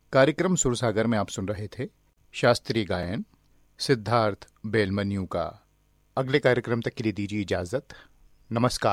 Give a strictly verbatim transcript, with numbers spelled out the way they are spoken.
कार्यक्रम सुरसागर में आप सुन रहे थे शास्त्रीय गायन सिद्धार्थ बेलमन्यू का। अगले कार्यक्रम तक के लिए दीजिए इजाजत। नमस्कार।